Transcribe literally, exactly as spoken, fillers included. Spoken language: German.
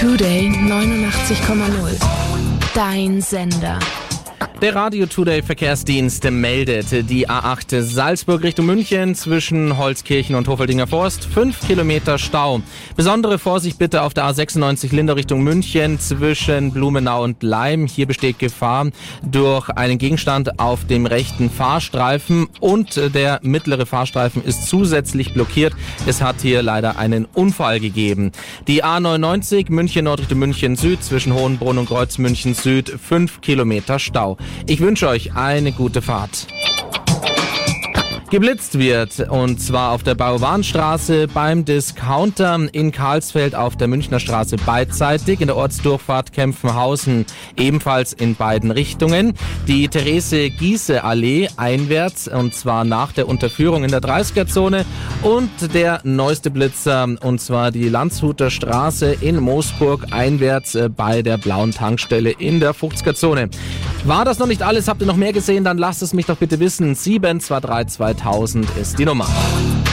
Today neunundachtzig Komma null. Dein Sender. Der Radio Today Verkehrsdienst meldet, die A acht Salzburg Richtung München zwischen Holzkirchen und Hofeldinger Forst, fünf Kilometer Stau. Besondere Vorsicht bitte auf der A sechsundneunzig Lindau Richtung München zwischen Blumenau und Laim. Hier besteht Gefahr durch einen Gegenstand auf dem rechten Fahrstreifen und der mittlere Fahrstreifen ist zusätzlich blockiert. Es hat hier leider einen Unfall gegeben. Die A neunundneunzig München Nord Richtung München Süd zwischen Hohenbrunn und Kreuz München Süd, fünf Kilometer Stau. Ich wünsche euch eine gute Fahrt. Geblitzt wird, und zwar auf der Bauwahnstraße beim Discounter in Karlsfeld auf der Münchner Straße beidseitig, in der Ortsdurchfahrt Kempfenhausen ebenfalls in beiden Richtungen. Die Therese-Giese-Allee einwärts, und zwar nach der Unterführung in der dreißiger-Zone, und der neueste Blitzer, und zwar die Landshuter Straße in Moosburg einwärts bei der blauen Tankstelle in der fünfziger-Zone. War das noch nicht alles? Habt ihr noch mehr gesehen? Dann lasst es mich doch bitte wissen. sieben zwei drei zweitausend ist die Nummer.